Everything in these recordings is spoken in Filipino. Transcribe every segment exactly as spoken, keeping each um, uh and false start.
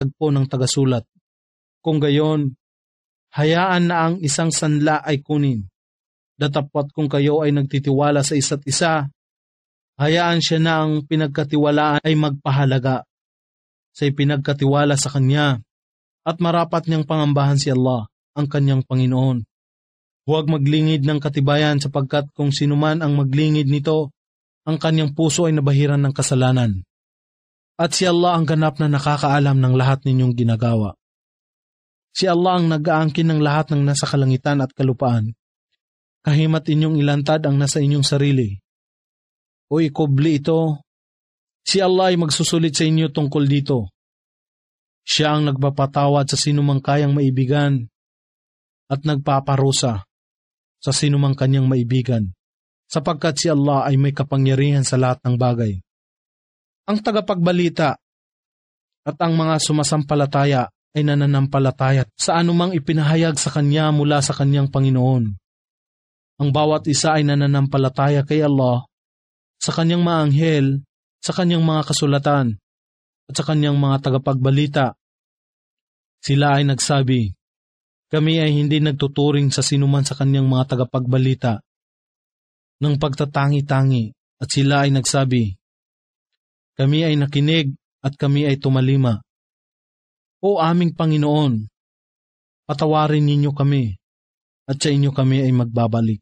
po ng tagasulat. Kung gayon, hayaan na ang isang sanla ay kunin. Datapwat kung kayo ay nagtitiwala sa isa't isa, hayaan siya na ang pinagkatiwalaan ay magpahalaga sa ipinagkatiwala sa kanya at marapat niyang pangambahan si Allah, ang kanyang Panginoon. Huwag maglingid ng katibayan sapagkat kung sinuman ang maglingid nito, ang kanyang puso ay nabahiran ng kasalanan. At si Allah ang ganap na nakakaalam ng lahat ninyong ginagawa. Si Allah ang nag-aangkin ng lahat ng nasa kalangitan at kalupaan. Kahimat inyong ilantad ang nasa inyong sarili. O ikubli ito, si Allah ay magsusulit sa inyo tungkol dito. Siya ang nagpapatawad sa sinumang kayang maibigan at nagpaparusa sa sinumang kanyang maibigan, sapagkat si Allah ay may kapangyarihan sa lahat ng bagay. Ang tagapagbalita at ang mga sumasampalataya ay nananampalataya sa anumang ipinahayag sa kanya mula sa kanyang Panginoon. Ang bawat isa ay nananampalataya kay Allah, sa kanyang mga anghel, sa kanyang mga kasulatan, at sa kanyang mga tagapagbalita. Sila ay nagsabi, kami ay hindi nagtuturing sa sinuman sa kanyang mga tagapagbalita ng pagtatangi-tangi, at sila ay nagsabi, kami ay nakinig at kami ay tumalima. O aming Panginoon, patawarin ninyo kami at sa inyo kami ay magbabalik.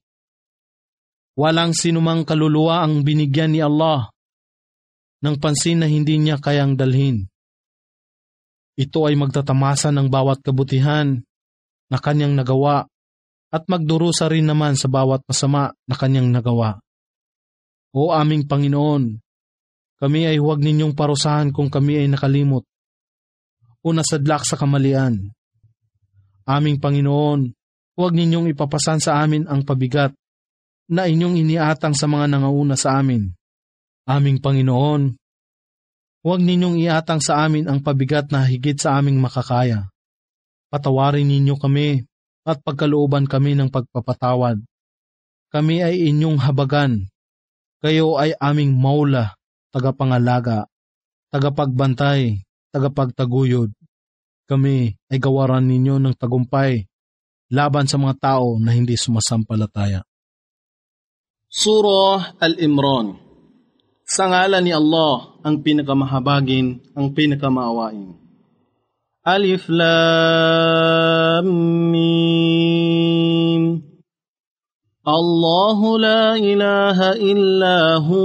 Walang sinumang kaluluwa ang binigyan ni Allah ng pansin na hindi niya kayang dalhin. Ito ay magtatamasa ng bawat kabutihan na kanyang nagawa at magdurusa rin naman sa bawat masama na kanyang nagawa. O aming Panginoon, kami ay huwag ninyong parusahan kung kami ay nakalimot o nasadlak sa kamalian. Aming Panginoon, huwag ninyong ipapasan sa amin ang pabigat na inyong iniatang sa mga nangauna sa amin. Aming Panginoon, huwag ninyong iatang sa amin ang pabigat na higit sa aming makakaya. Patawarin ninyo kami at pagkalooban kami ng pagpapatawad. Kami ay inyong habagan. Kayo ay aming maula, tagapangalaga, tagapagbantay, tagapagtaguyod. Kami ay gawaran ninyo ng tagumpay laban sa mga tao na hindi sumasampalataya. Surah Al-Imran. Sa ngalan ni Allah, ang pinakamahabagin, ang pinakamaawain. Alif Lam Mim. Allahu la ilaha illa hu.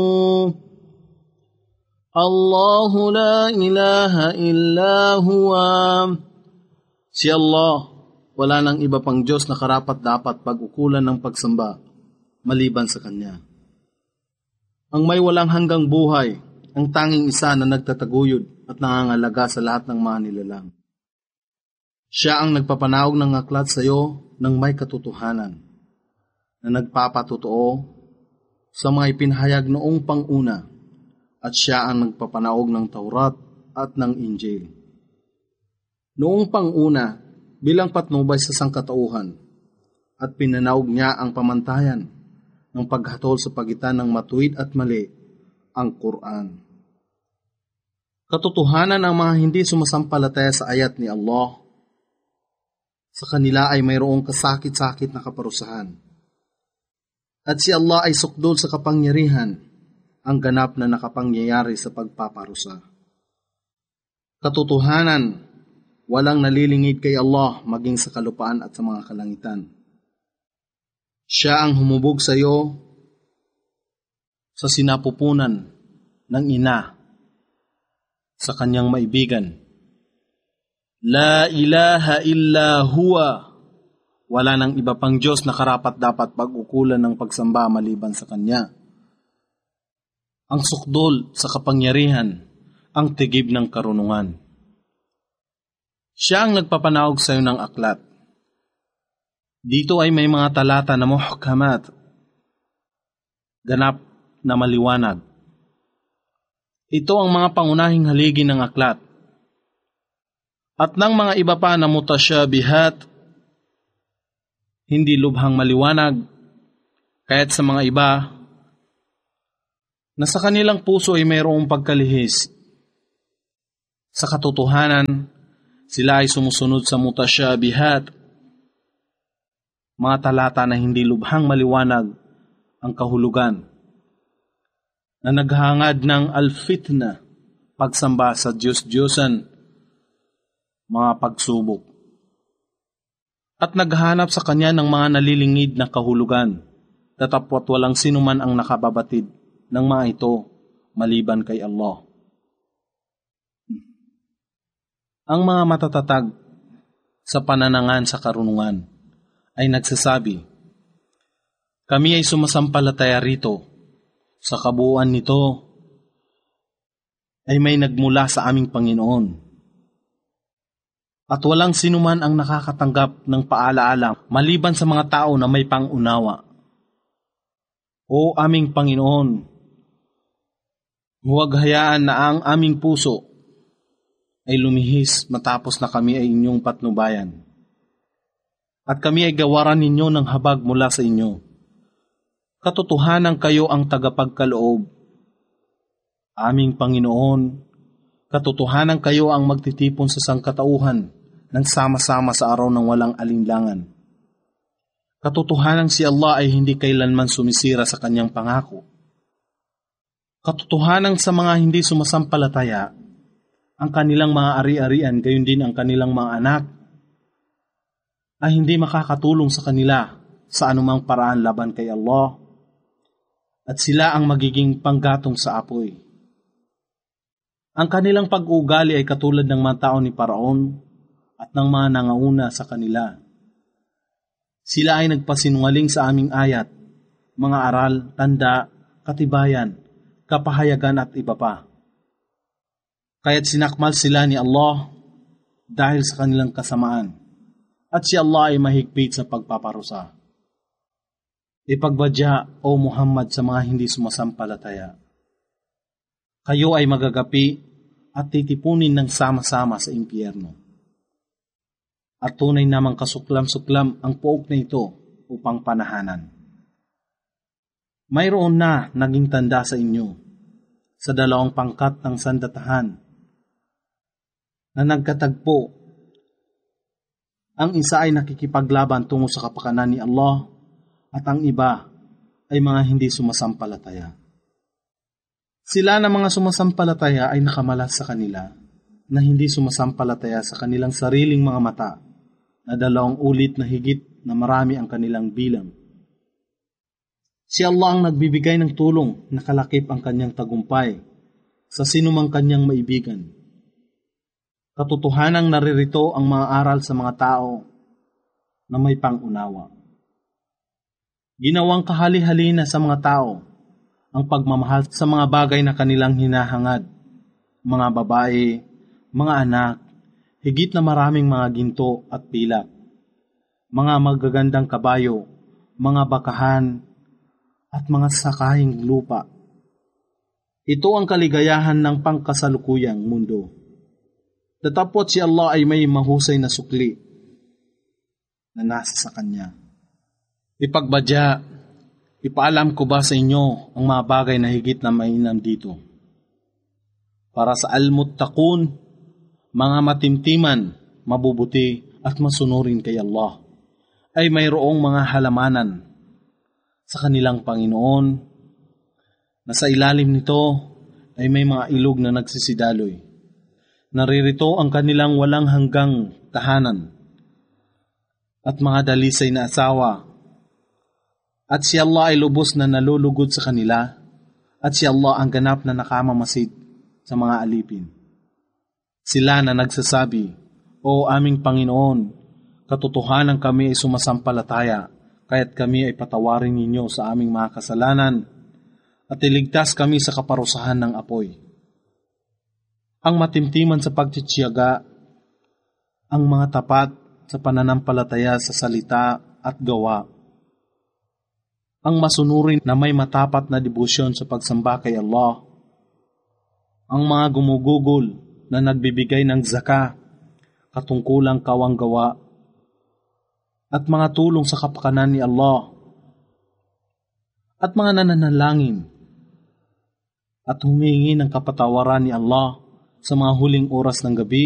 Allahu la ilaha illa huwa. Si Allah, wala nang iba pang Diyos na karapat-dapat pag-ukulan ng pagsamba maliban sa Kanya. Ang may walang hanggang buhay, ang tanging isa na nagtataguyod at nangangalaga sa lahat ng mga nilalang. Siya ang nagpapanawag ng aklat sa iyo ng may katotohanan, na nagpapatotoo sa mga ipinahayag noong panguna, at siya ang nagpapanaog ng Taurat at ng Injil. Noong panguna, bilang patnubay sa sangkatauhan, at pinanaog niya ang pamantayan ng paghatol sa pagitan ng matuwid at mali, ang Quran. Katotohanan ang mga hindi sumasampalataya sa ayat ni Allah. Sa kanila ay mayroong kasakit-sakit na kaparusahan. At si Allah ay sukdol sa kapangyarihan, ang ganap na nakapangyayari sa pagpaparusa. Katotohanan, walang nalilingid kay Allah maging sa kalupaan at sa mga kalangitan. Siya ang humubog sa iyo sa sinapupunan ng ina sa kanyang maibigan. La ilaha illa huwa. Wala nang iba pang Diyos na karapat-dapat pag-ukulan ng pagsamba maliban sa Kanya. Ang sukdol sa kapangyarihan, ang tigib ng karunungan. Siya ang nagpapanawag sa iyo ng aklat. Dito ay may mga talata na muhkamat, ganap na maliwanag. Ito ang mga pangunahing haligi ng aklat. At ng mga iba pa na mutasyabihat, hindi lubhang maliwanag, kaya't sa mga iba, na sa kanilang puso ay mayroong pagkalihis. Sa katotohanan, sila ay sumusunod sa mutasyabihat, mga talata na hindi lubhang maliwanag ang kahulugan, na naghangad ng al-fitna, pagsamba sa Diyos-Diyosan, mga pagsubok, at naghanap sa kanya ng mga nalilingid na kahulugan, datapwat walang sinuman ang nakababatid ng mga ito maliban kay Allah. Ang mga matatatag sa pananangan sa karunungan ay nagsasabi, kami ay sumasampalataya rito, sa kabuuan nito ay may nagmula sa aming Panginoon. At walang sinuman ang nakakatanggap ng paalaala maliban sa mga tao na may pangunawa. O aming Panginoon, huwag hayaan na ang aming puso ay lumihis matapos na kami ay inyong patnubayan. At kami ay gawaran ninyo ng habag mula sa inyo. Katotohanan kayo ang tagapagkaloob. Aming Panginoon, katotohanan kayo ang magtitipon sa sangkatauhan ng sama-sama sa araw ng walang alinlangan. Katotohanan si Allah ay hindi kailanman sumisira sa kanyang pangako. Katotohanan sa mga hindi sumasampalataya, ang kanilang mga ari-arian, gayon din ang kanilang mga anak, ay hindi makakatulong sa kanila sa anumang paraan laban kay Allah, at sila ang magiging panggatong sa apoy. Ang kanilang pag-uugali ay katulad ng mga tao ni Paraon at ng mga nangauna sa kanila. Sila ay nagpasinungaling sa aming ayat, mga aral, tanda, katibayan, kapahayagan at iba pa. Kaya't sinakmal sila ni Allah dahil sa kanilang kasamaan, at si Allah ay mahigpit sa pagpaparusa. Ipagbadya, O Muhammad, sa mga hindi sumasampalataya. Kayo ay magagapi at titipunin ng sama-sama sa impyerno. At tunay namang kasuklam-suklam ang puok na ito upang panahanan. Mayroon na naging tanda sa inyo sa dalawang pangkat ng sandatahan na nagkatagpo. Ang isa ay nakikipaglaban tungo sa kapakanan ni Allah at ang iba ay mga hindi sumasampalataya. Sila na mga sumasampalataya ay nakamalas sa kanila na hindi sumasampalataya sa kanilang sariling mga mata na dalawang ulit na higit na marami ang kanilang bilang. Si Allah ang nagbibigay ng tulong na kalakip ang kanyang tagumpay sa sinumang kanyang maibigan. Katotohanang naririto ang mga aral sa mga tao na may pangunawa. Ginawang kahali-halina sa mga tao ang pagmamahal sa mga bagay na kanilang hinahangad, mga babae, mga anak, higit na maraming mga ginto at pilak, mga magagandang kabayo, mga bakahan, at mga sakahing lupa. Ito ang kaligayahan ng pangkasalukuyang mundo. Datapot si Allah ay may mahusay na sukli na nasa sa Kanya. Ipagbadya, ipaalam ko ba sa inyo ang mga bagay na higit na mainam dito? Para sa al-muttaqun, mga matimtiman, mabubuti at masunurin kay Allah, ay mayroong mga halamanan sa kanilang Panginoon na sa ilalim nito ay may mga ilog na nagsisidaloy. Naririto ang kanilang walang hanggang tahanan at mga dalisay na asawa. At si Allah ay lubos na nalulugod sa kanila, at si Allah ang ganap na nakamamasid sa mga alipin. Sila na nagsasabi, O aming Panginoon, katotohanan kami ay sumasampalataya, kaya't kami ay patawarin ninyo sa aming mga kasalanan, at iligtas kami sa kaparusahan ng apoy. Ang matimtiman sa pagtitiyaga, ang mga tapat sa pananampalataya sa salita at gawa, ang masunurin na may matapat na debosyon sa pagsamba kay Allah, ang mga gumugugol na nagbibigay ng zaka, katungkulang kawang gawa, at mga tulong sa kapakanan ni Allah, at mga nananalangin, at humingi ng kapatawaran ni Allah sa mga huling oras ng gabi.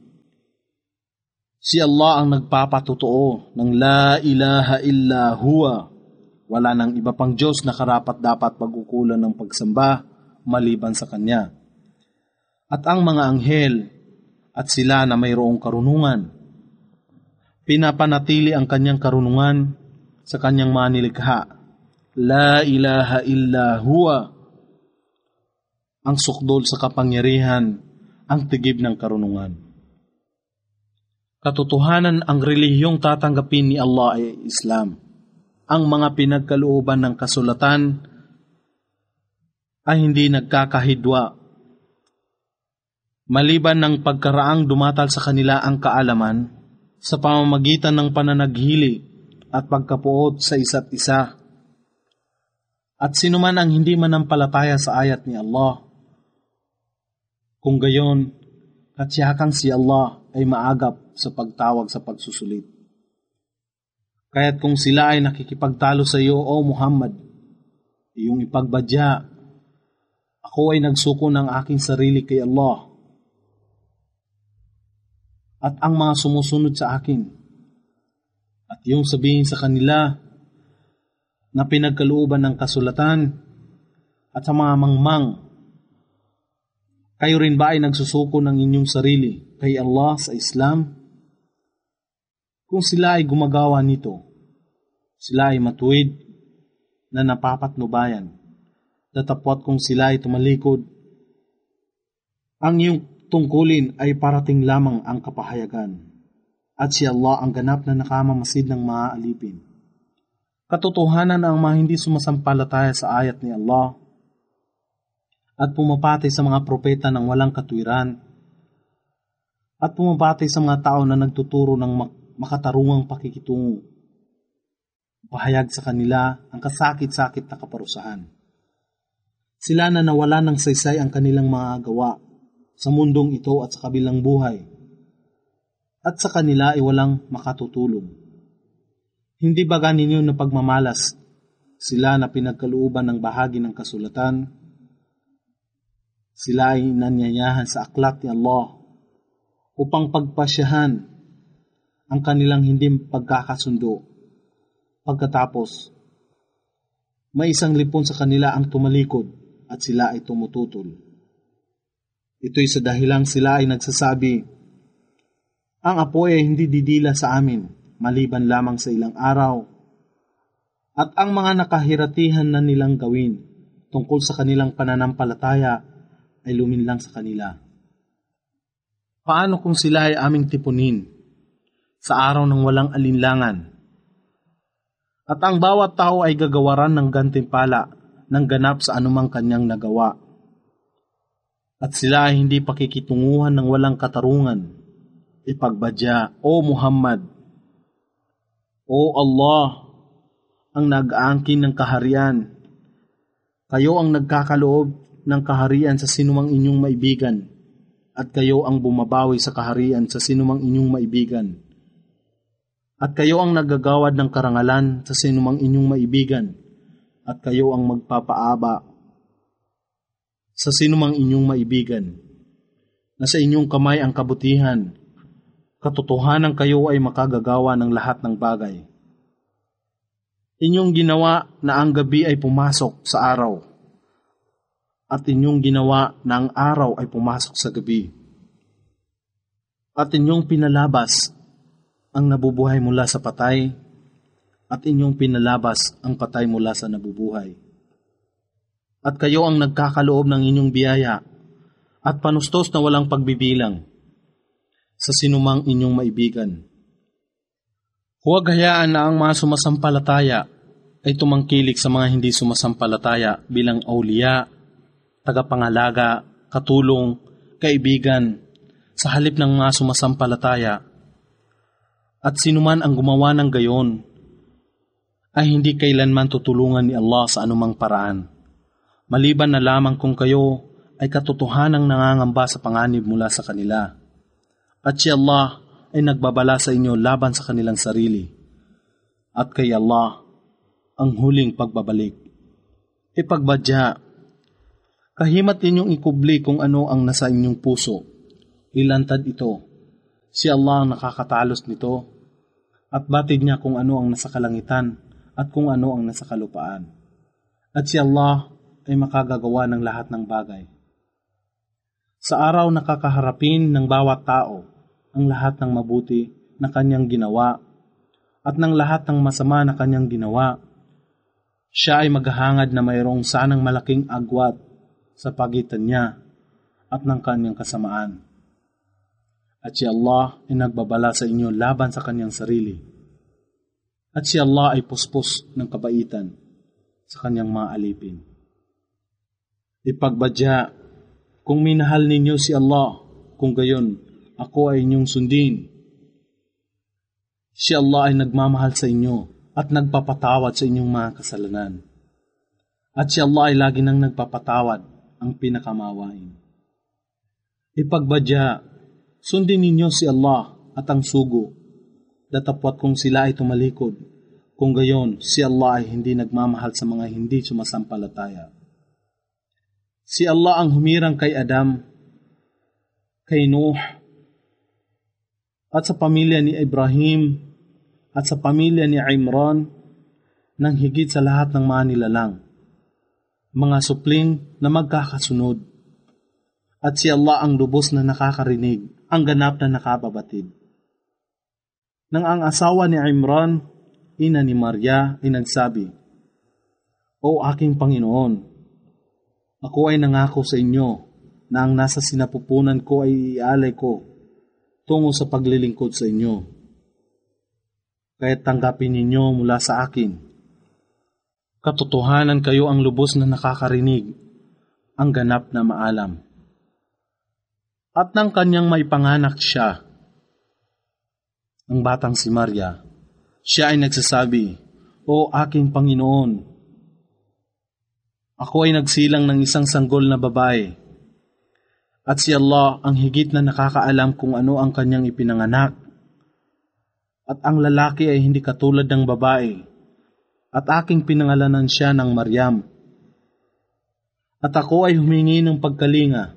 Si Allah ang nagpapatotoo ng la ilaha illa huwa. Wala nang iba pang Diyos na karapat-dapat pag-ukulan ng pagsamba maliban sa Kanya. At ang mga anghel at sila na mayroong karunungan, pinapanatili ang Kanyang karunungan sa Kanyang mga nilikha. La ilaha illa huwa. Ang sukdol sa kapangyarihan, ang tigib ng karunungan. Katotohanan, ang relihiyong tatanggapin ni Allah ay Islam. Ang mga pinagkalooban ng kasulatan ay hindi nagkakahidwa. Maliban ng pagkaraang dumatal sa kanila ang kaalaman sa pamamagitan ng pananaghili at pagkapuot sa isa't isa. At sino man ang hindi manampalataya sa ayat ni Allah, kung gayon, katsiyakang si Allah ay maagap sa pagtawag sa pagsusulit. Kaya't kung sila ay nakikipagtalo sa iyo, O Muhammad, iyong ipagbadya, ako ay nagsuko ng aking sarili kay Allah at ang mga sumusunod sa akin. At iyong sabihin sa kanila na pinagkalooban ng kasulatan at sa mga mangmang, kayo rin ba ay nagsusuko ng inyong sarili kay Allah sa Islam? Kung sila ay gumagawa nito, sila ay matuwid na napapatnubayan. Datapwat kung sila ay tumalikod, ang iyong tungkulin ay parating lamang ang kapahayagan. At si Allah ang ganap na nakamamasid ng mga alipin. Katotohanan ang mga hindi sumasampalataya sa ayat ni Allah at pumapatay sa mga propeta ng walang katwiran at pumapatay sa mga tao na nagtuturo ng makatarungang pakikitungo. Pahayag sa kanila ang kasakit-sakit na kaparusahan. Sila na nawala ng saysay ang kanilang mga gawa sa mundong ito at sa kabilang buhay, at sa kanila ay walang makatutulong. Hindi ba ganinyo na pagmamalas sila na pinagkalooban ng bahagi ng kasulatan? Sila ay nanyayahan sa aklat ni Allah upang pagpasyahan ang kanilang hindi pagkakasundo. Pagkatapos, may isang lipon sa kanila ang tumalikod at sila ay tumututol. Ito'y sa dahilang sila ay nagsasabi, ang apoy ay hindi didila sa amin, maliban lamang sa ilang araw, at ang mga nakahiratihan na nilang gawin tungkol sa kanilang pananampalataya ay luminlang sa kanila. Paano kung sila ay aming tipunin sa araw ng walang alinlangan? At ang bawat tao ay gagawaran ng gantimpala ng ganap sa anumang kanyang nagawa. At sila ay hindi pakikitunguhan ng walang katarungan. Ipagbadya, O Muhammad, O Allah, ang nag-aangkin ng kaharian. Kayo ang nagkakaloob ng kaharian sa sinumang inyong maibigan, at kayo ang bumabawi sa kaharian sa sinumang inyong maibigan. At kayo ang nagagawad ng karangalan sa sinumang inyong maibigan, at kayo ang magpapaaba sa sinumang inyong maibigan. Nasa inyong kamay ang kabutihan. Katotohanan kayo ay makagagawa ng lahat ng bagay. Inyong ginawa na ang gabi ay pumasok sa araw, at inyong ginawa na ang araw ay pumasok sa gabi. At inyong pinalabas ang nabubuhay mula sa patay, at inyong pinalabas ang patay mula sa nabubuhay. At kayo ang nagkakaloob ng inyong biyaya, at panustos na walang pagbibilang sa sinumang inyong maibigan. Huwag hayaan na ang mga sumasampalataya ay tumangkilik sa mga hindi sumasampalataya bilang awliya, tagapangalaga, katulong, kaibigan, sa halip ng mga sumasampalataya. At sinuman ang gumawa ng gayon, ay hindi kailanman tutulungan ni Allah sa anumang paraan, maliban na lamang kung kayo ay katotohanang nangangamba sa panganib mula sa kanila. At si Allah ay nagbabala sa inyo laban sa kanilang sarili. At kay Allah ang huling pagbabalik. Ipagbadya, Kahimat ninyong ikubli kung ano ang nasa inyong puso. Ilantad ito. Si Allah ang nakakatalos nito at batid niya kung ano ang nasa kalangitan at kung ano ang nasa kalupaan. At si Allah ay makagagawa ng lahat ng bagay. Sa araw na kakaharapin ng bawat tao ang lahat ng mabuti na kanyang ginawa at ng lahat ng masama na kanyang ginawa, siya ay maghahangad na mayroong sanang malaking agwat sa pagitan niya at ng kanyang kasamaan. At si Allah ay nagbabala sa inyo laban sa kanyang sarili. At si Allah ay puspos ng kabaitan sa kanyang mga alipin. Ipagbadya, kung minahal ninyo si Allah, kung gayon, ako ay inyong sundin. Si Allah ay nagmamahal sa inyo at nagpapatawad sa inyong mga kasalanan. At si Allah ay lagi nang nagpapatawad, ang pinakamawain. Ipagbadya, sundin ninyo si Allah at ang sugo, datapwat kung sila ay tumalikod, kung gayon si Allah ay hindi nagmamahal sa mga hindi sumasampalataya. Si Allah ang humirang kay Adam, kay Nuh, at sa pamilya ni Ibrahim, at sa pamilya ni Imran, nang higit sa lahat ng mga nilalang, mga supling na magkakasunod. At si Allah ang lubos na nakakarinig, ang ganap na nakababatid. Nang ang asawa ni Imran, ina ni Maria, ay nagsabi, O aking Panginoon, ako ay nangako sa inyo na ang nasa sinapupunan ko ay ialay ko tungo sa paglilingkod sa inyo. Kaya tanggapin ninyo mula sa akin. Katotohanan kayo ang lubos na nakakarinig, ang ganap na maalam. At nang kanyang may panganak siya, ang batang si Maria, siya ay nagsasabi, O aking Panginoon, ako ay nagsilang ng isang sanggol na babae, at si Allah ang higit na nakakaalam kung ano ang kanyang ipinanganak, at ang lalaki ay hindi katulad ng babae, at aking pinangalanan siya ng Maryam. At ako ay humingi ng pagkalinga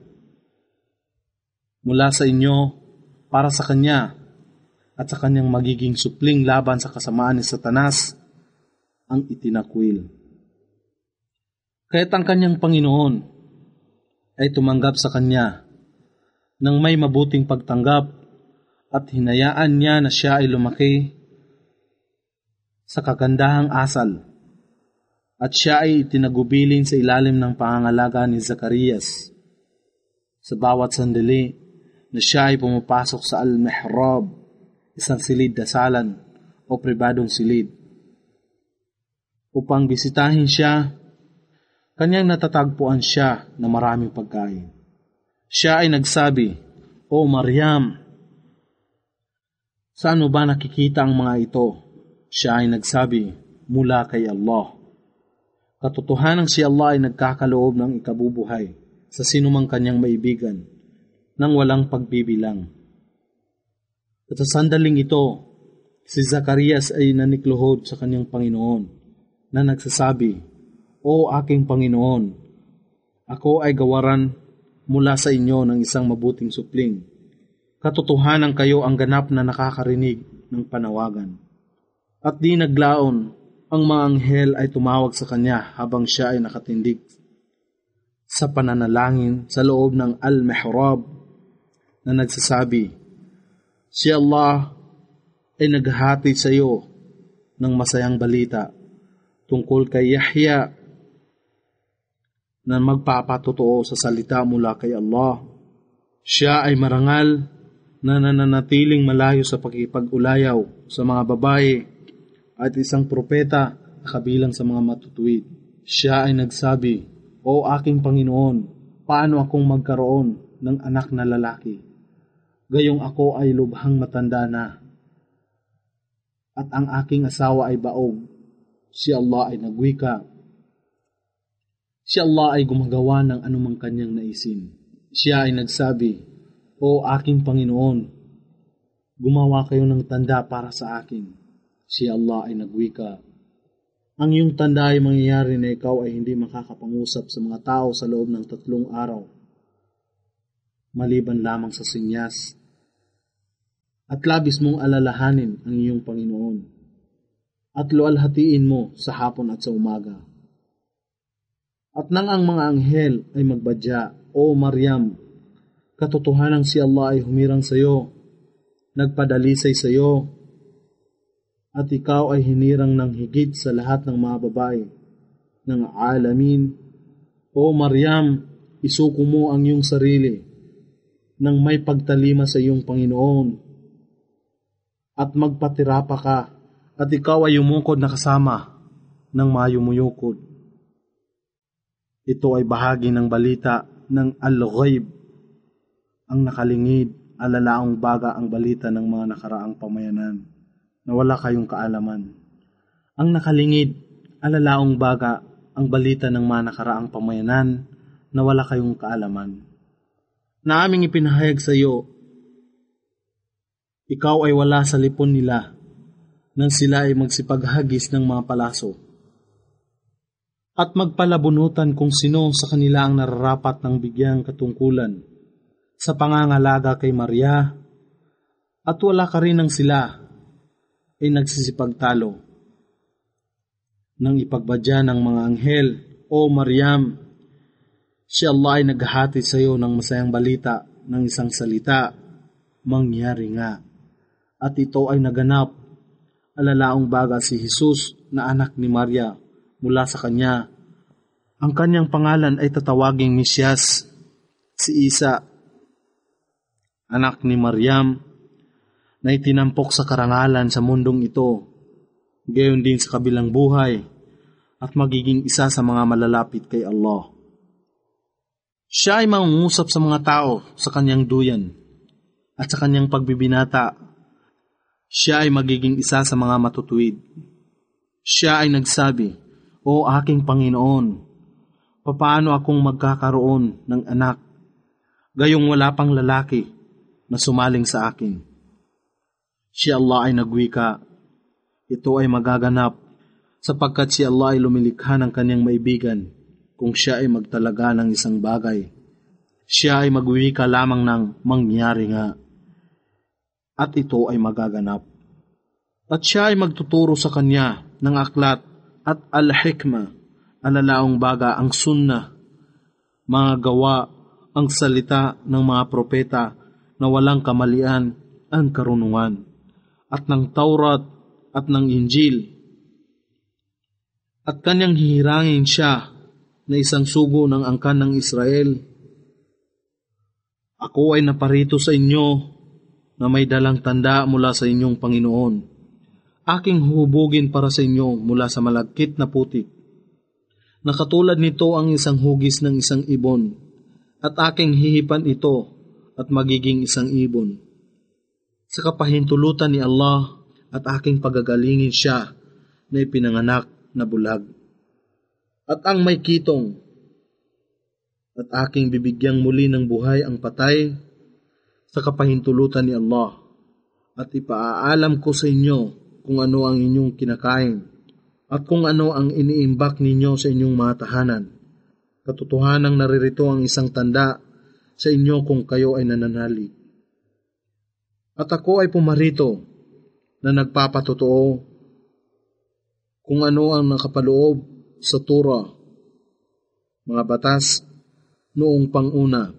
mula sa inyo para sa kanya at sa kanyang magiging supling laban sa kasamaan ni Satanas, ang itinakwil. Kaya't ang kanyang Panginoon ay tumanggap sa kanya ng may mabuting pagtanggap at hinayaan niya na siya ay lumaki sa kagandahang asal, at siya ay itinagubilin sa ilalim ng pangangalaga ni Zacarias. Sa bawat sandali na siya ay pumapasok sa al-mihrab, isang silid dasalan o pribadong silid, upang bisitahin siya, kanyang natatagpuan siya na maraming pagkain. Siya ay nagsabi, O Maryam, saan mo ba nakikita ang mga ito? Siya ay nagsabi, mula kay Allah. Katotohanan si Allah ay nagkakaloob ng ikabubuhay sa sinumang kanyang maibigan nang walang pagbibilang. At sa sandaling ito, si Zacarias ay nanikluhod sa kanyang Panginoon na nagsasabi, O aking Panginoon, ako ay gawaran mula sa inyo ng isang mabuting supling. Katotohanan kayo ang ganap na nakakarinig ng panawagan. At di naglaon, ang mga anghel ay tumawag sa kanya habang siya ay nakatindig sa pananalangin sa loob ng al-mihrab na nagsasabi, Si Allah ay naghahati sa iyo ng masayang balita tungkol kay Yahya na magpapatotoo sa salita mula kay Allah. Siya ay marangal na nananatiling malayo sa pakipag-ulayaw sa mga babae at isang propeta na kabilang sa mga matutuwid. Siya ay nagsabi, O aking Panginoon, paano akong magkaroon ng anak na lalaki? Gayong ako ay lubhang matanda na, at ang aking asawa ay baog. Si Allah ay nagwika. Si Allah ay gumagawa ng anumang kanyang naisin. Siya ay nagsabi, O aking Panginoon, gumawa kayo ng tanda para sa akin. Si Allah ay nagwika, Ang iyong tanda ay mangyayari na ikaw ay hindi makakapangusap sa mga tao sa loob ng tatlong araw, maliban lamang sa sinyas. At labis mong alalahanin ang iyong Panginoon, at lualhatiin mo sa hapon at sa umaga. At nang ang mga anghel ay magbadya, O Maryam, katotohanang si Allah ay humirang sa iyo, nagpadalisay sa iyo, at ikaw ay hinirang ng higit sa lahat ng mga babae ng alamin. O Maryam, isuko mo ang iyong sarili nang may pagtalima sa iyong Panginoon, at magpatirapa ka, at ikaw ay yumukod na kasama ng mga yumuyukod. Ito ay bahagi ng balita ng Al-Ghaib, ang nakalingid, alalaong baga ang balita ng mga nakaraang pamayanan na wala kayong kaalaman. Ang nakalingid, alalaong baga ang balita ng mga nakaraang pamayanan na wala kayong kaalaman. Na aming ipinahayag sa iyo, ikaw ay wala sa lipon nila nang sila ay magsipaghagis ng mga palaso at magpalabunutan kung sino sa kanila ang nararapat ng bigyang katungkulan sa pangangalaga kay Maria, at wala ka rin ng sila ay nagsisipagtalo nang ipagbadya ng mga anghel, O Maryam, si Allah ay naghahatid sa iyo ng masayang balita ng isang salita, mangyari nga, at ito ay naganap, alalaong baga si Jesus na anak ni Maria. Mula sa kanya, ang kanyang pangalan ay tatawaging Mesyas, si Isa, anak ni Maryam, na itinampok sa karangalan sa mundong ito, gayon din sa kabilang buhay, at magiging isa sa mga malalapit kay Allah. Siya ay mangungusap sa mga tao sa kanyang duyan, at sa kanyang pagbibinata, siya ay magiging isa sa mga matutuwid. Siya ay nagsabi, O aking Panginoon, papaano akong magkakaroon ng anak, gayong wala pang lalaki na sumaling sa akin? Si Allah ay nagwika, ito ay magaganap, sapagkat si Allah ay lumilikha ng kanyang maibigan kung siya ay magtalaga ng isang bagay. Siya ay magwika lamang ng mangyari nga, at ito ay magaganap. At siya ay magtuturo sa kanya ng aklat at al-hikmah, alalaong baga ang sunnah, mga gawa, ang salita ng mga propeta na walang kamalian, ang karunungan, at ng Taurat at ng Injil. At kanyang hihirangin siya na isang sugo ng angkan ng Israel. Ako ay naparito sa inyo na may dalang tanda mula sa inyong Panginoon. Aking hubugin para sa inyo mula sa malagkit na putik. Nakatulad nito ang isang hugis ng isang ibon, at aking hihipan ito at magiging isang ibon. Sa kapahintulutan ni Allah at aking pagagalingin siya na ipinanganak na bulag. At ang may kitong, at aking bibigyang muli ng buhay ang patay sa kapahintulutan ni Allah, at ipaaalam ko sa inyo kung ano ang inyong kinakain, at kung ano ang iniimbak ninyo sa inyong mga tahanan. Katotohanang naririto ang isang tanda sa inyo kung kayo ay nananalig. At ako ay pumarito na nagpapatotoo kung ano ang nakapaloob sa Torah, mga batas noong panguna,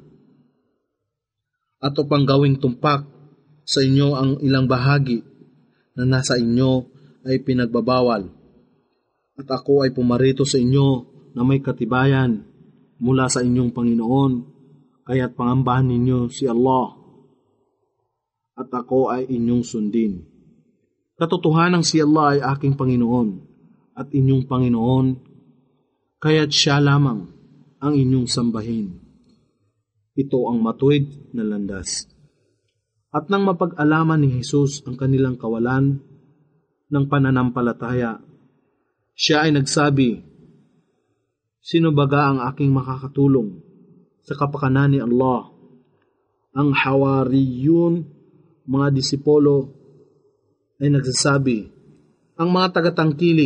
at upang gawing tumpak sa inyo ang ilang bahagi na nasa inyo ay pinagbabawal. At ako ay pumarito sa inyo na may katibayan mula sa inyong Panginoon, kaya't pangambahan ninyo si Allah, at ako ay inyong sundin. Katotohanang si Allah ay aking Panginoon at inyong Panginoon, kaya't siya lamang ang inyong sambahin. Ito ang matuwid na landas. At nang mapag-alaman ni Jesus ang kanilang kawalan ng pananampalataya, siya ay nagsabi, Sino baga ang aking makakatulong sa kapakanan ni Allah? Ang Hawariyun, mga disipulo, ay nagsasabi, Ang mga tagatangkilik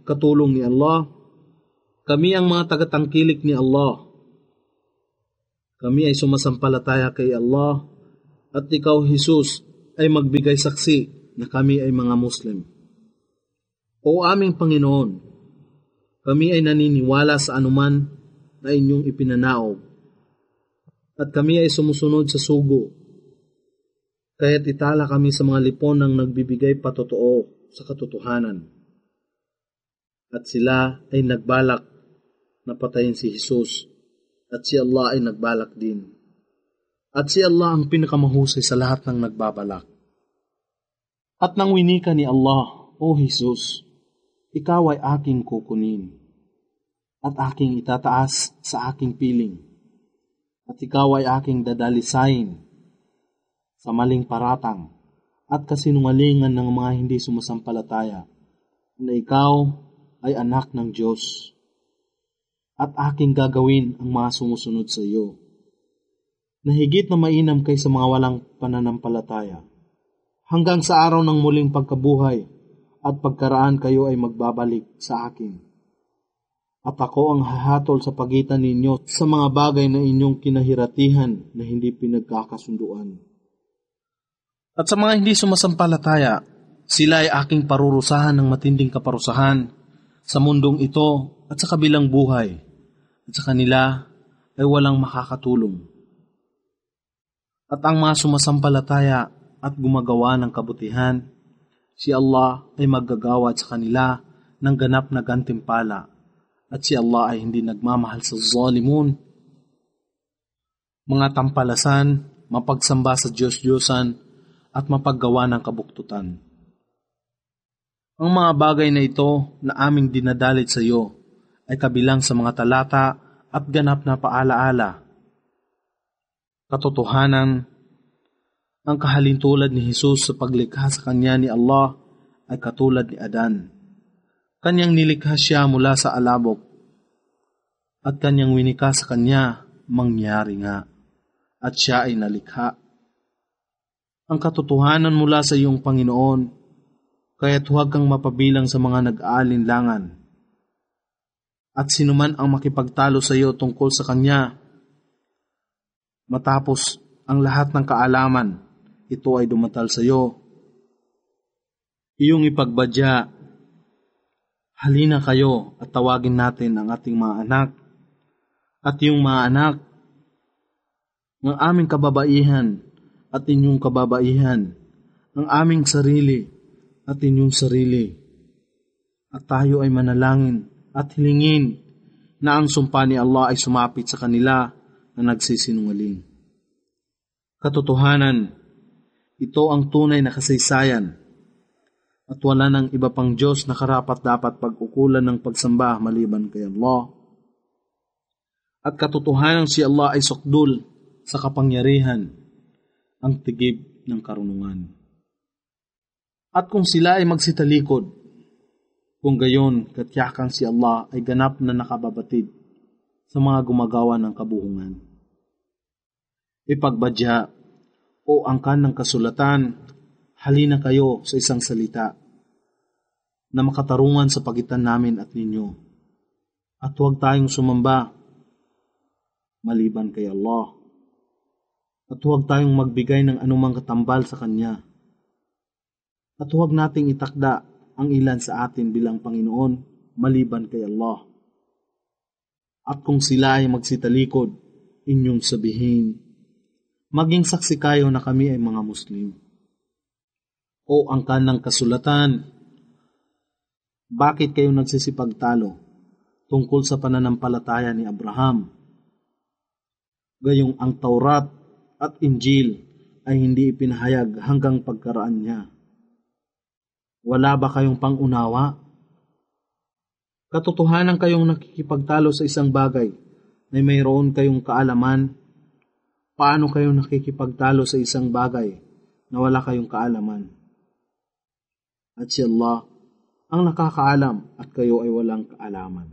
katulong ni Allah. Kami ang mga tagatangkilik ni Allah. Kami ay sumasampalataya kay Allah at ikaw, Jesus, ay magbigay saksi na kami ay mga Muslim. O aming Panginoon, kami ay naniniwala sa anuman na inyong ipinanaog at kami ay sumusunod sa sugo. Kaya't itala kami sa mga lipon ng nagbibigay patotoo sa katotohanan. At sila ay nagbalak na patayin si Jesus at si Allah ay nagbalak din. At si Allah ang pinakamahusay sa lahat ng nagbabalak. At nang winika ni Allah, O Jesus, ikaw ay aking kukunin at aking itataas sa aking piling. At ikaw ay aking dadalisayin sa maling paratang at kasinungalingan ng mga hindi sumasampalataya na ikaw ay anak ng Diyos at aking gagawin ang mga sumusunod sa iyo na higit na mainam kaysa mga walang pananampalataya hanggang sa araw ng muling pagkabuhay at pagkaraan kayo ay magbabalik sa akin. At ako ang hahatol sa pagitan ninyo sa mga bagay na inyong kinahiratihan na hindi pinagkakasunduan. At sa mga hindi sumasampalataya, sila ay aking parurusahan ng matinding kaparusahan sa mundong ito at sa kabilang buhay, at sa kanila ay walang makakatulong. At ang mga sumasampalataya at gumagawa ng kabutihan, si Allah ay maggagawad sa kanila ng ganap na gantimpala, at si Allah ay hindi nagmamahal sa zalimun. Mga tampalasan, mapagsamba sa Diyos-Diyosan, at mapaggawa ng kabuktutan. Ang mga bagay na ito na aming dinadalit sa iyo ay kabilang sa mga talata at ganap na paalaala. Katotohanan, ang kahalintulad ni Jesus sa paglikha sa kanya ni Allah ay katulad ni Adan. Kanyang nilikha siya mula sa alabok at kanyang winika sa kanya mangyari nga at siya ay nalikha. Ang katotohanan mula sa iyong Panginoon, kaya't huwag kang mapabilang sa mga nag-aalinlangan. At sinuman ang makipagtalo sa iyo tungkol sa Kanya, matapos ang lahat ng kaalaman, ito ay dumatal sa iyo. Iyong ipagbadya, halina kayo at tawagin natin ang ating mga anak, at iyong mga anak, ng aming kababaihan, at inyong kababaihan, ang aming sarili at inyong sarili. At tayo ay manalangin at hilingin na ang sumpa ni Allah ay sumapit sa kanila na nagsisinungaling. Katotohanan, ito ang tunay na kasaysayan at wala ng iba pang Diyos na karapat dapat pag-ukulan ng pagsamba maliban kay Allah. At katotohanan si Allah ay sukdul sa kapangyarihan, ang tigib ng karunungan. At kung sila ay magsitalikod, kung gayon katyakang si Allah ay ganap na nakababatid sa mga gumagawa ng kabuhungan. Ipagbadya o angkan ng kasulatan, halina kayo sa isang salita na makatarungan sa pagitan namin at ninyo. At huwag tayong sumamba maliban kay Allah. At huwag tayong magbigay ng anumang katambal sa Kanya. At huwag nating itakda ang ilan sa atin bilang Panginoon maliban kay Allah. At kung sila ay magsitalikod, inyong sabihin, maging saksi kayo na kami ay mga Muslim. O angkan ng kasulatan, bakit kayo nagsisipagtalo tungkol sa pananampalataya ni Abraham? Gayong ang Taurat at Injil ay hindi ipinahayag hanggang pagkaraan niya. Wala ba kayong pangunawa? Katotohanan kayong nakikipagtalo sa isang bagay na mayroon kayong kaalaman. Paano kayo nakikipagtalo sa isang bagay na wala kayong kaalaman? At si Allah ang nakakaalam at kayo ay walang kaalaman.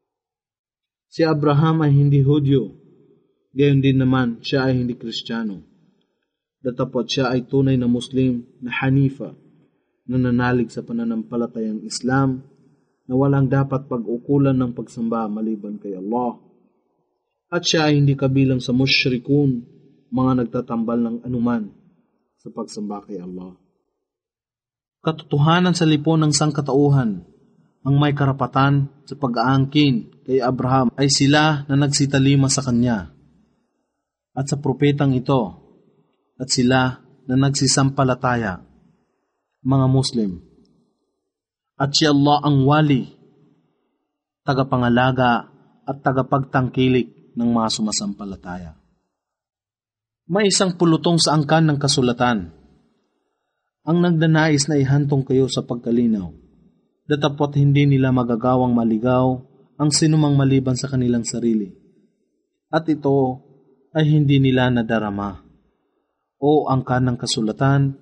Si Abraham ay hindi Hudyo, gayon din naman siya ay hindi Kristiyano. Datapot siya ay tunay na Muslim na Hanifa, na nanalig sa pananampalatayang Islam na walang dapat pag-ukulan ng pagsamba maliban kay Allah. At siya ay hindi kabilang sa musyrikun, mga nagtatambal ng anuman sa pagsamba kay Allah. Katotohanan sa lipon ng sangkatauhan, ang may karapatan sa pag-aangkin kay Abraham ay sila na nagsitalima sa kanya at sa propetang ito at sila na nagsisampalataya, mga Muslim. At si Allah ang wali, tagapangalaga at tagapagtangkilik ng mga sumasampalataya. May isang pulutong sa angkan ng kasulatan, ang nagdanais na ihantong kayo sa pagkalinaw, datapot hindi nila magagawang maligaw ang sinumang maliban sa kanilang sarili. At ito ay hindi nila nadarama. O angkan ng kasulatan,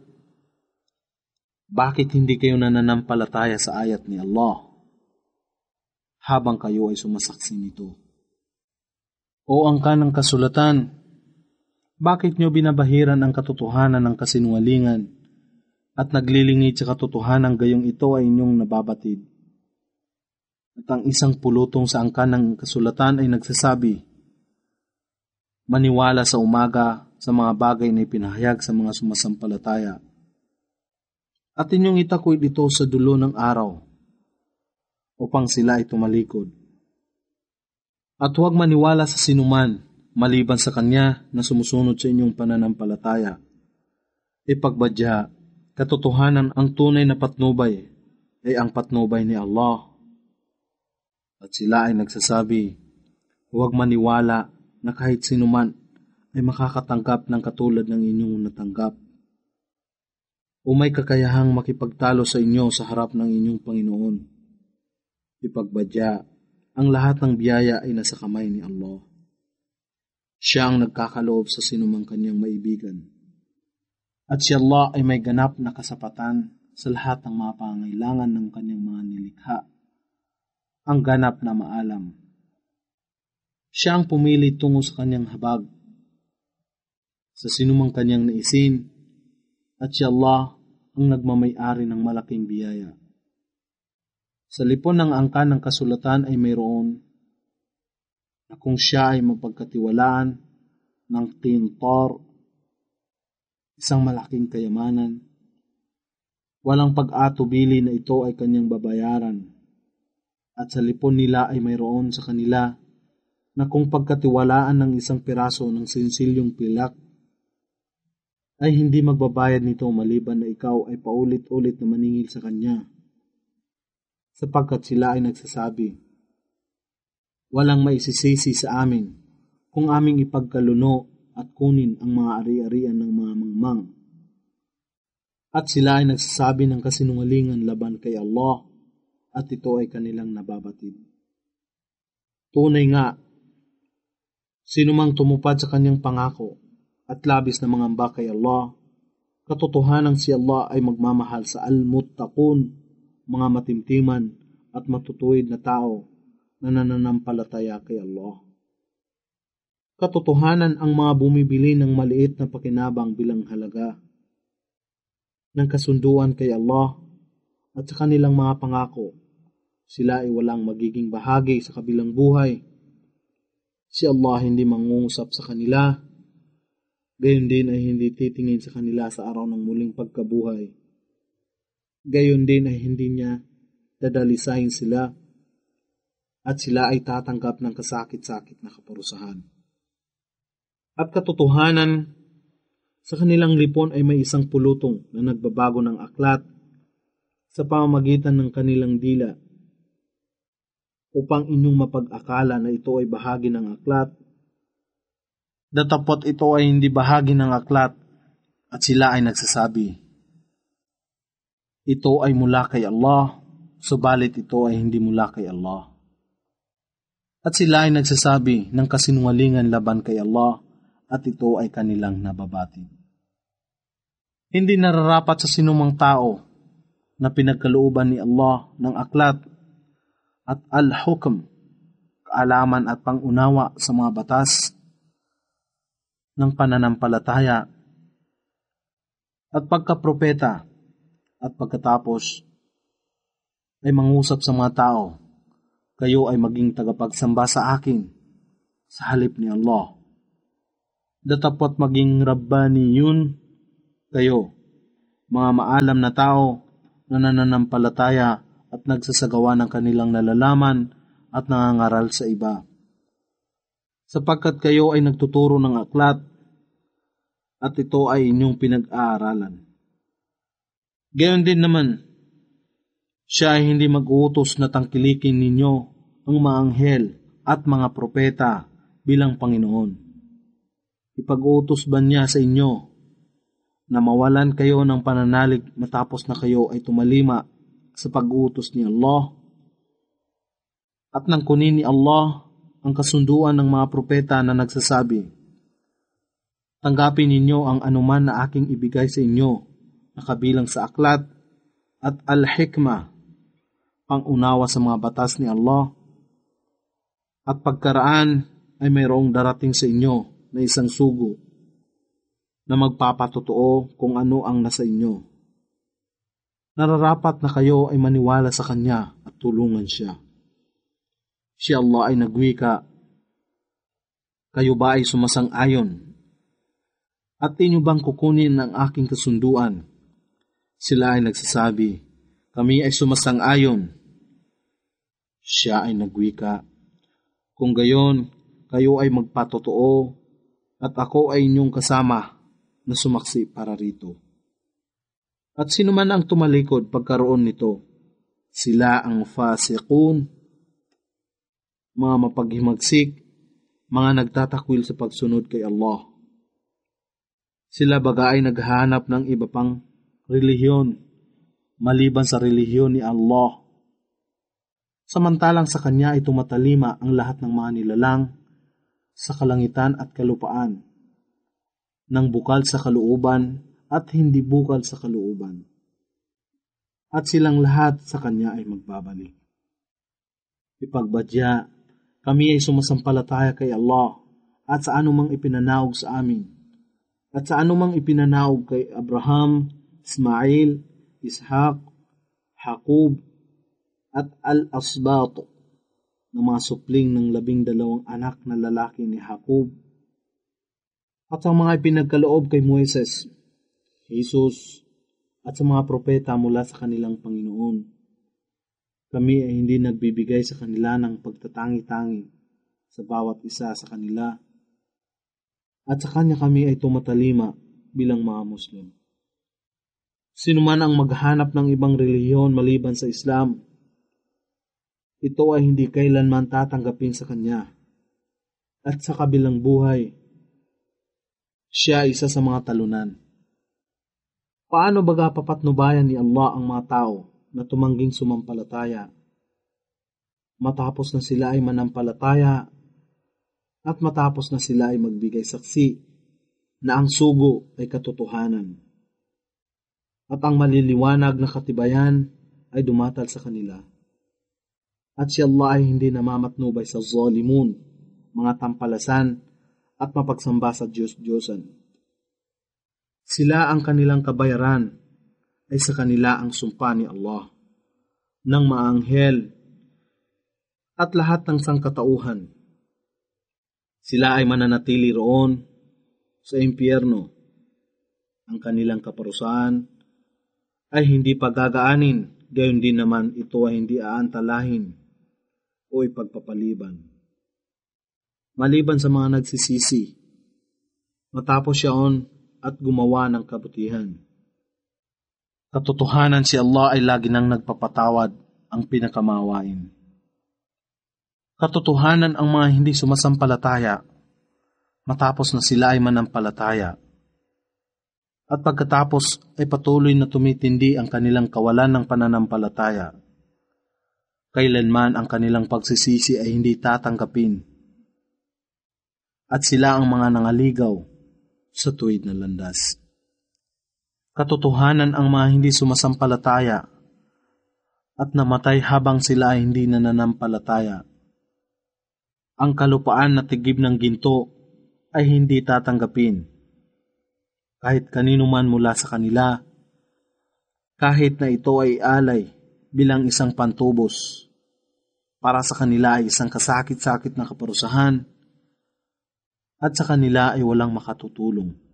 bakit hindi kayo nananampalataya sa ayat ni Allah habang kayo ay sumasaksi nito? O angkan ng kasulatan, bakit nyo binabahiran ang katotohanan ng kasinungalingan at naglilingid sa katotohanan gayong ito ay inyong nababatid? At ang isang pulutong sa angkan ng kasulatan ay nagsasabi, maniwala sa umaga sa mga bagay na ipinahayag sa mga sumasampalataya. At inyong itakwid ito sa dulo ng araw upang sila ay tumalikod. At huwag maniwala sa sinuman maliban sa kanya na sumusunod sa inyong pananampalataya. Ipagbadya, katotohanan ang tunay na patnubay ay ang patnubay ni Allah. At sila ay nagsasabi, huwag maniwala na kahit sinuman ay makakatanggap ng katulad ng inyong natanggap o may kakayahang makipagtalo sa inyo sa harap ng inyong Panginoon. Ipagbadya, ang lahat ng biyaya ay nasa kamay ni Allah. Siya ang nagkakaloob sa sinumang kanyang maibigan. At si Allah ay may ganap na kasapatan sa lahat ng mga pangailangan ng kanyang mga nilikha. Ang ganap na maalam. Siya ang pumili tungo sa kanyang habag sa sinumang kanyang naisin, at si Allah ang nagmamay-ari ng malaking biyaya. Sa lipon ng angkan ng kasulatan ay mayroon na kung siya ay mapagkatiwalaan ng qintar, isang malaking kayamanan, walang pag-atubili na ito ay kanyang babayaran. At sa lipon nila ay mayroon sa kanila na kung pagkatiwalaan ng isang piraso ng sinsilyong pilak ay hindi magbabayad nito maliban na ikaw ay paulit-ulit na maningil sa kanya. Sapagkat sila ay nagsasabi, walang maisisisi sa amin kung aming ipagkaluno at kunin ang mga ari-arian ng mga mangmang. At sila ay nagsasabi ng kasinungalingan laban kay Allah at ito ay kanilang nababatid. Tunay nga, sino mang tumupad sa kanyang pangako at labis na mangamba kay Allah, katotohanan si Allah ay magmamahal sa al-muttaqun, mga matimtiman at matutuwid na tao na nananampalataya kay Allah. Katotohanan ang mga bumibili ng maliit na pakinabang bilang halaga ng kasunduan kay Allah at sa kanilang mga pangako, sila ay walang magiging bahagi sa kabilang buhay. Si Allah hindi mangungusap sa kanila, gayon din ay hindi titingin sa kanila sa araw ng muling pagkabuhay. Gayon din ay hindi niya dadalisayin sila at sila ay tatanggap ng kasakit-sakit na kaparusahan. At katotohanan, sa kanilang lipon ay may isang pulutong na nagbabago ng aklat sa pamamagitan ng kanilang dila upang inyong mapag-akala na ito ay bahagi ng aklat. Datapot ito ay hindi bahagi ng aklat at sila ay nagsasabi, ito ay mula kay Allah, subalit ito ay hindi mula kay Allah. At sila ay nagsasabi ng kasinungalingan laban kay Allah at ito ay kanilang nababatid. Hindi nararapat sa sinumang tao na pinagkalooban ni Allah ng aklat at al-hukm, kaalaman at pangunawa sa mga batas ng pananampalataya at pagkapropeta at pagkatapos ay mangusap sa mga tao, kayo ay maging tagapagsamba sa akin sa halip ni Allah. Datapot maging Rabbani yun kayo, mga maalam na tao na nananampalataya at nagsasagawa ng kanilang nalalaman at nangangaral sa iba. Sapagkat kayo ay nagtuturo ng aklat at ito ay inyong pinag-aaralan. Gayon din naman, siya ay hindi mag-uutos na tangkilikin ninyo ang mga anghel at mga propeta bilang Panginoon. Ipag-uutos ba niya sa inyo na mawalan kayo ng pananalig matapos na kayo ay tumalima sa pag-uutos ni Allah? At nang kunin ni Allah ang kasunduan ng mga propeta na nagsasabi, tanggapin ninyo ang anuman na aking ibigay sa inyo na kabilang sa aklat at al-hikmah, pangunawa sa mga batas ni Allah, at pagkaraan ay mayroong darating sa inyo na isang sugo na magpapatotoo kung ano ang nasa inyo. Nararapat na kayo ay maniwala sa Kanya at tulungan siya. Si Allah ay nagwika, kayo ba ay sumasang-ayon? At inyo bang kukunin ang aking kasunduan? Sila ay nagsasabi, kami ay sumasang-ayon. Siya ay nagwika, kung gayon, kayo ay magpatotoo at ako ay inyong kasama na sumaksi para rito. At sino man ang tumalikod pagkaroon nito, sila ang fasiqun, mga mapaghimagsik, mga nagtatakwil sa pagsunod kay Allah. Sila baga ay naghahanap ng iba pang relihiyon, maliban sa relihiyon ni Allah. Samantalang sa Kanya ay tumatalima ang lahat ng mga nilalang sa kalangitan at kalupaan, ng bukal sa kalooban at hindi bukal sa kalooban. At silang lahat sa Kanya ay magbabalik. Ipagbadya, kami ay sumasampalataya kay Allah at sa anumang ipinanaog sa amin, at sa anumang ipinanaog kay Abraham, Ismail, Ishaq, Jacob, at al-asbat na mga supling ng labing dalawang anak na lalaki ni Jacob, at ang mga ipinagkaloob kay Moises, Jesus, at sa mga propeta mula sa kanilang Panginoon. Kami ay hindi nagbibigay sa kanila ng pagtatangi-tangi sa bawat isa sa kanila, at sa Kanya kami ay tumatalima bilang mga Muslim. Sino man ang maghanap ng ibang relihiyon maliban sa Islam, ito ay hindi kailanman tatanggapin sa Kanya. At sa kabilang buhay, siya ay isa sa mga talunan. Paano baga papatnubayan ni Allah ang mga tao na tumangging sumampalataya, matapos na sila ay manampalataya at matapos na sila ay magbigay saksi na ang sugo ay katotohanan at ang maliliwanag na katibayan ay dumatal sa kanila? At si Allah ay hindi namamatnubay sa zalimun, mga tampalasan at mapagsamba sa Diyos-Diyosan. Sila ang kanilang kabayaran ay sa kanila ang sumpa ni Allah, ng mga anghel at lahat ng sangkatauhan. Sila ay mananatili roon sa impyerno. Ang kanilang kaparusahan ay hindi pagagaanin, gayon din naman ito ay hindi aantalahin o ipagpapaliban. Maliban sa mga nagsisisi, matapos siyaon at gumawa ng kabutihan. Katotohanan si Allah ay lagi nang nagpapatawad ang pinakamawain. Katotohanan ang mga hindi sumasampalataya, matapos na sila ay manampalataya. At pagkatapos ay patuloy na tumitindi ang kanilang kawalan ng pananampalataya. Kailanman ang kanilang pagsisisi ay hindi tatanggapin. At sila ang mga nangaligaw sa tuwid na landas. Katotohanan ang mga hindi sumasampalataya at namatay habang sila ay hindi nananampalataya. Ang kalupaan na tigib ng ginto ay hindi tatanggapin. Kahit kanino man mula sa kanila, kahit na ito ay alay bilang isang pantubos. Para sa kanila ay isang kasakit-sakit na kaparusahan at sa kanila ay walang makatutulong.